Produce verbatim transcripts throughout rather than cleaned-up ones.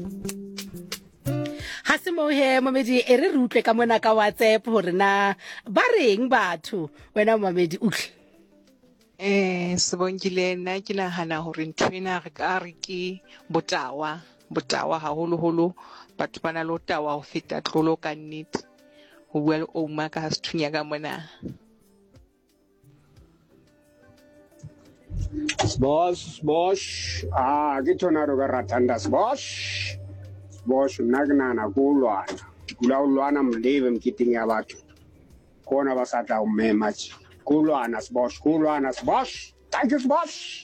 ha se mo he Mamedi e re re utlwe ka mona ka WhatsApp hore na ba reng batho wena Mamedi utlwe eh Sibongile nna ke nahana hore nthwena re ka re ke botawa botawa haholo holo batho bana lo tawa ho feta tlolo ka nnete ho bua le o ma ka sethunya ka mona. Boss, boss, ah, ke tshwana ro ka ratanda boss. Boss, nna ke nana go lwana. Kula o lwana mlebe mkiting ya batho. Kona ba sa tla o mema. Go lwana boss, go lwana boss. Thank you boss.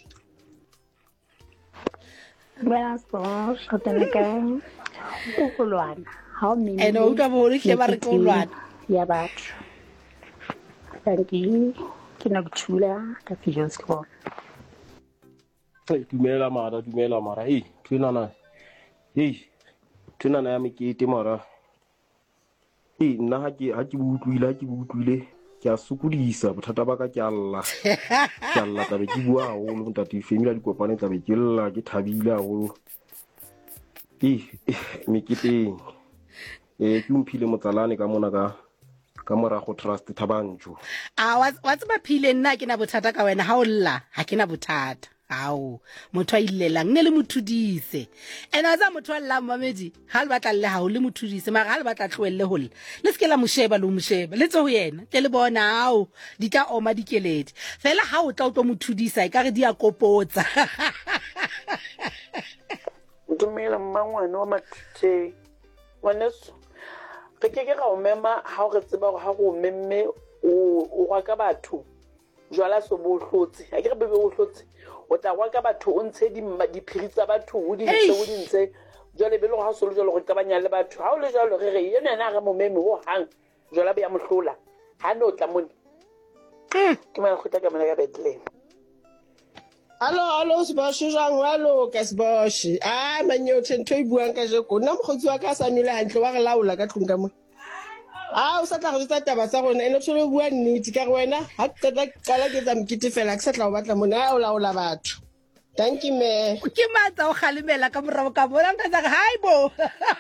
Buenas boss, go tena ka. Go lwana. How many? ene o tla bo re ke ba re go lwana ya batho. Thank you. Ke na gutshula ka videos ko. Hey, dumela mara, dumela mara. Hey, tuna na. Hey, tuna na ya mekete mara. Hey, nna ha ke ha ke butlwile, ha ke butlwile, ke a sokodisa bothata ba ka ke alla. Ke alla tla be ke bua haholo ntate family di kopane tla be ke lla ke thabile haholo. Hey, meketeng. Eh, ke umphile motsalane ka mona ka ka mora go trust Thabantsho. a wa tseba phile nna ke na bothata ka wena ha o lla ha ke na bothata ao motho a ilelang ne le mothudise ene wa tsa motho wa lla Mamedi ha le batla le ha o le mothudise mara ha le batla tloelle holle le se ke la mosheba le mosheba le tse ho yena ke le bona ao di tla oma dikeledi fela ha o tla o tlo mothudisa e ka re di a kopotsa Dumela mmangwana wa mathe waneso re ke ke ga o mema ha o re tseba go ha go memme o o ga ka batho jwala so bo hlotse ha ke re bebe o hlotse o tla wa ka batho o ntshe di diphiri tsa batho o di ntshe o di ntshe jwale be le go ha so le jwalo go tabanya le batho ha o le jwalo re re yena na ga mo meme ho hang jwala be ya mohlola ha no tla mone ke mara go tla ka mona ka Bethlehem. Allo, allo, Sbosh, Jean, allo, Kasbosh. Ah, manyo, tento ibuang ka jeko. Na mkhotsi wa ka sa nule hantle wa re laola ka tlung ka mo. Ah, o sa tla go tsa taba tsa rona. Ene tsholo bua nnete ka wena. Ha qeta qala ke tsa mkete fela ke sa tla o batla mona o laola batho. Thank you me. ke matsa o khalemela ka morao ka bona nka tsa hi bo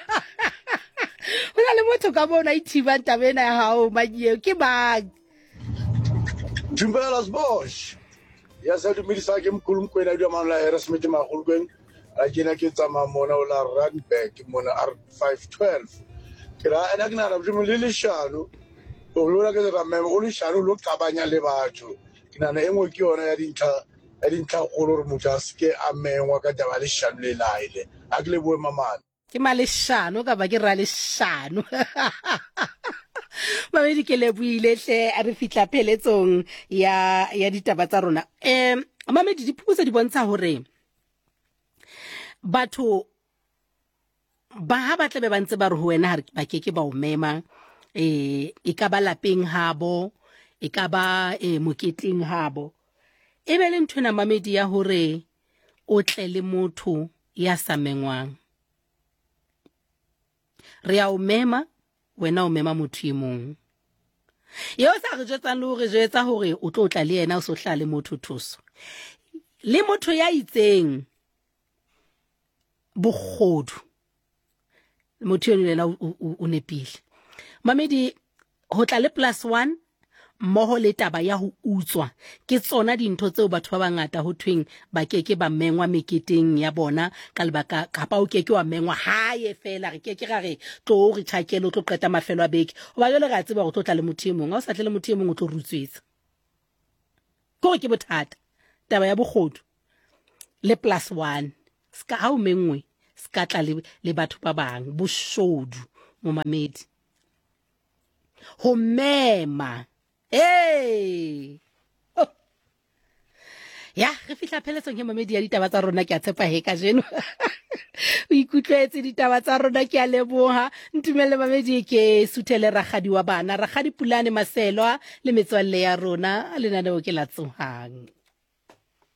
ona le motho ka bona ithiba tabena ya hao manyeo ke ba Dumela Sbosh. Ya sa dumedisa ke mkhulu mkwena di amana la Harrismith magolokwen a kena ke tsama mona o la Randburg mona R five twelve ke ra ena ke na ra bjimo le leshano o lona ke ra memo o leshano lo tabanya le batho ke na engwe ke yona ya dintlha ya dintlha go re motho a seke a mengwa ka taba leshano le laile a ke le boe mamane ke maleshano ka ba ke ra leshano Mamedi ke le buile hle a re fitla pheletsong ya ya ditaba tsa rona em Mamedi di phuputsa di bontsha hore batho ba ha ba tle be bantse ba re ho wena ha ba ke ke ba o mema eh e ka ba lapeng habo e ka ba e moketeng habo e be le nthona Mamedi ya hore o tle le motho ya sa mengwang re a o mema wena o mema motho e mong yo sa re jetsang le hore jetsa hore o tlo tla le yena o so hla le motho thuso le motho ya itseng bogodu motho yena o nepile Mamedi ho tla le plus one mmoho le taba ya ho utswa ke tsona dintho tseo batho ba bangata ho tweng ba keke ba mengwa meketeng ya bona ka lebaka kapa o keke wa mengwa hae fela re keke ga re tlo re tshakele o tlo qeta mafelo a beke o ba jole ga tseba go tlo tla le motho e mong a o sa tle le motho e mong o tlo rutswetsa go ke bothata taba ya bogodu le plus one ska ha o mengwe ska tla le le batho ba bang boshodu mo Mamedi ho mema Hey oh. Ya re fihla pheletsong ya Mamedi ya ditaba tsa rona ke a tshepa he ka jeno o ikutlwetse ditaba tsa rona ke a leboha ntumelle Mamedi ke suthele ragadi wa bana ragadi Pulane Maselwa le metswalle ya rona le nana o ke la tsohang